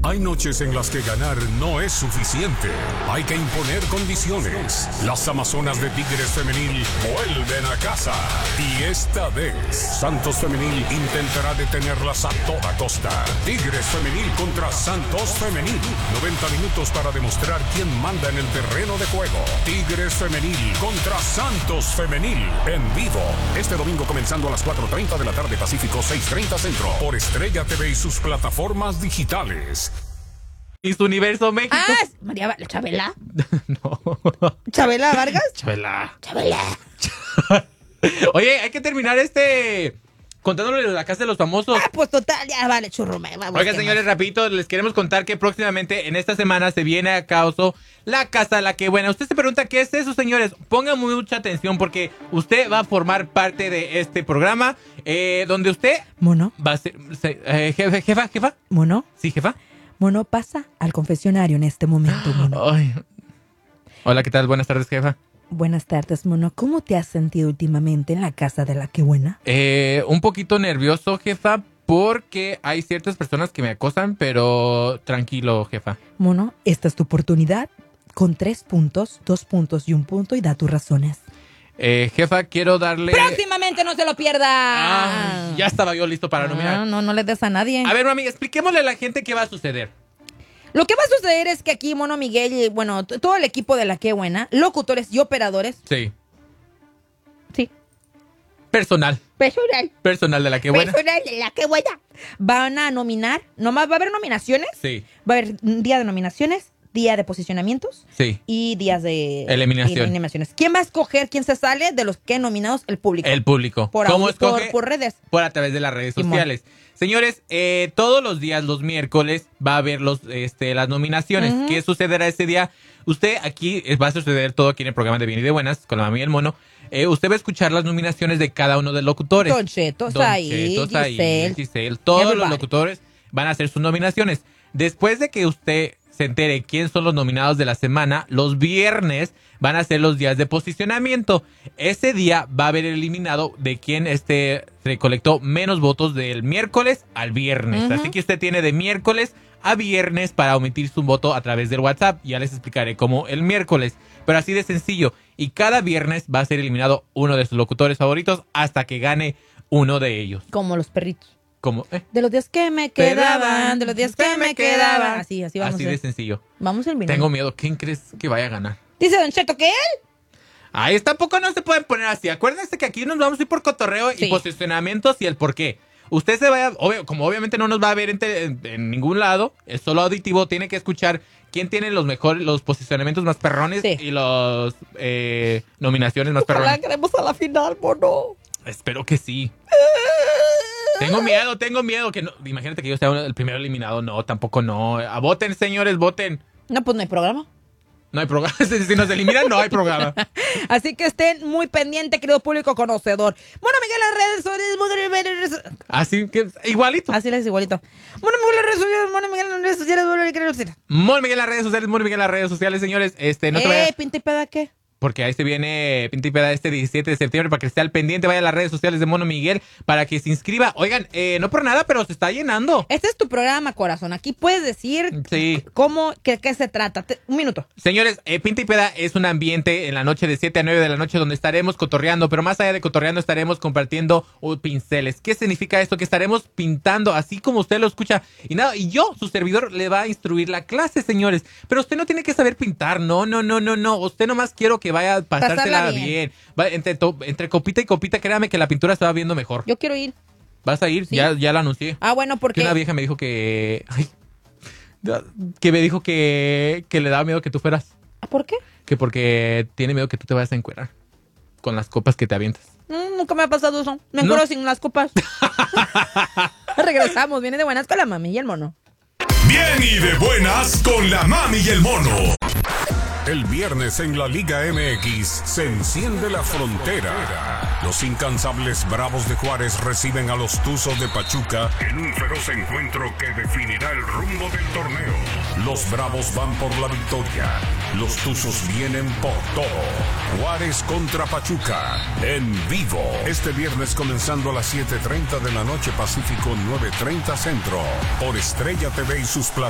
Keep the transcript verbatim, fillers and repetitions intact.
Hay noches en las que ganar no es suficiente. Hay que imponer condiciones. Las Amazonas de Tigres Femenil vuelven a casa. Y esta vez, Santos Femenil intentará detenerlas a toda costa. Tigres Femenil contra Santos Femenil. noventa minutos para demostrar quién manda en el terreno de juego. Tigres Femenil contra Santos Femenil. En vivo. Este domingo comenzando a las cuatro treinta de la tarde Pacífico, seis treinta Centro. Por Estrella T V y sus plataformas digitales. Miss Universo México. Ah, María Chabela. No. ¿Chabela Vargas? Chabela. Chabela. Oye, hay que terminar este contándole la casa de los famosos. Ah, pues total, ya vale, churro. Vamos. Oigan, señores, rapidito, les queremos contar que próximamente en esta semana se viene a cabo la casa de la que buena. Usted se pregunta qué es eso, señores. Pongan mucha atención porque usted va a formar parte de este programa eh, donde usted ¿Mono? va a ser se, eh, jefa, jefa, jefa. ¿Mono? Sí, jefa. Mono, pasa al confesionario en este momento, Mono. Ay. Hola, ¿qué tal? Buenas tardes, jefa. Buenas tardes, Mono. ¿Cómo te has sentido últimamente en la casa de la que buena? Eh, un poquito nervioso, jefa, porque hay ciertas personas que me acosan, pero tranquilo, jefa. Mono, esta es tu oportunidad. Con tres puntos, dos puntos y un punto y da tus razones. Eh, jefa, quiero darle... ¡Próximamente no se lo pierda! Ah, ya estaba yo listo para nominar. No, no, no le des a nadie. A ver, mami, expliquémosle a la gente qué va a suceder. Lo que va a suceder es que aquí Mono Miguel y, bueno, t- todo el equipo de La Qué Buena, locutores y operadores. Sí. Sí. Personal. Personal. Personal de la que buena. Personal de La Qué Buena. Van a nominar, nomás va a haber nominaciones. Sí. Va a haber un día de nominaciones, día de posicionamientos. Sí. Y días de Eliminación. eliminaciones. ¿Quién va a escoger quién se sale de los que nominados? El público. El público. Por ¿Cómo audio, por- escoge? por redes. Por a través de las redes Simón. sociales. Señores, eh, todos los días, los miércoles, va a haber los, este, las nominaciones. Ujú. ¿Qué sucederá ese día? Usted aquí, eh, va a suceder todo aquí en el programa de Bien y de Buenas, con la mami y el mono. Eh, usted va a escuchar las nominaciones de cada uno de los locutores. Don Cheto, Don Said, Cheto, Said, Giselle. Giselle. Todos Everybody. los locutores van a hacer sus nominaciones. Después de que usted se entere quién son los nominados de la semana, los viernes van a ser los días de posicionamiento. Ese día va a haber eliminado de quién este recolectó menos votos del miércoles al viernes. Ujú. Así que usted tiene de miércoles a viernes para omitir su voto a través del WhatsApp. Ya les explicaré cómo el miércoles. Pero así de sencillo. Y cada viernes va a ser eliminado uno de sus locutores favoritos hasta que gane uno de ellos. Como los perritos. Como, eh, De los días que me quedaban, de los días que me quedaban. Así, así vamos Así a de hacer. sencillo. Vamos a eliminar. Tengo miedo. ¿Quién crees que vaya a ganar? Dice Don Cheto que él. Ahí tampoco no se pueden poner así. Acuérdense que aquí nos vamos a ir por cotorreo Sí. y posicionamientos y el por qué. Usted se vaya, obvio, como obviamente no nos va a ver en, te- en- en ningún lado, es solo auditivo, tiene que escuchar quién tiene los mejores, los posicionamientos más perrones Sí. y los eh, nominaciones más Ojalá perrones. queremos a la final, Mono. Espero que sí. Tengo miedo, tengo miedo que no. Imagínate que yo sea el primero eliminado. No, tampoco no. A voten, señores, voten. No, pues no hay programa. No hay programa. Si nos eliminan, no hay programa. Así que estén muy pendientes, querido público conocedor. Bueno, Miguel, las redes sociales. Mono- Así que igualito. Así les igualito. Bueno, Miguel, las redes sociales. Mono Miguel, las redes sociales. Mono Miguel, las redes sociales. Muy Miguel en las redes sociales, muy Miguel en las redes sociales, señores. Este, no te Eh, vayas, pinta y peda, ¿qué? porque ahí se viene Pinta y Peda este diecisiete de septiembre para que esté al pendiente. Vaya a las redes sociales de Mono Miguel para que se inscriba. Oigan, eh, no por nada, pero se está llenando. Este es tu programa, corazón. Aquí puedes decir Sí. cómo, qué, qué se trata. Te- un minuto. Señores, eh, Pinta y Peda es un ambiente en la noche de siete a nueve de la noche donde estaremos cotorreando, pero más allá de cotorreando estaremos compartiendo uh, pinceles. ¿Qué significa esto? Que estaremos pintando así como usted lo escucha. Y nada, y yo, su servidor, le va a instruir la clase, señores. Pero usted no tiene que saber pintar, no, no, no, no, no. Usted nomás quiero que vaya a pasársela Pasarla bien. bien. Va, entre, to- entre copita y copita, créame que la pintura se va viendo mejor. Yo quiero ir. ¿Vas a ir? Sí. Ya, ya la anuncié. Ah, bueno, Que porque... una vieja me dijo que... ay, que me dijo que, que le daba miedo que tú fueras. ¿Por qué? Que porque tiene miedo que tú te vayas a encuerar con las copas que te avientas. Mm, nunca me ha pasado eso. Me No. encuentro sin las copas. Regresamos. Viene de buenas con la mami y el mono. Bien y de buenas con la mami y el mono. El viernes en la Liga M X se enciende la frontera. Los incansables Bravos de Juárez reciben a los Tuzos de Pachuca en un feroz encuentro que definirá el rumbo del torneo. Los Bravos van por la victoria. Los Tuzos vienen por todo. Juárez contra Pachuca en vivo. Este viernes comenzando a las siete treinta de la noche Pacífico, nueve treinta Centro. Por Estrella T V y sus plataformas.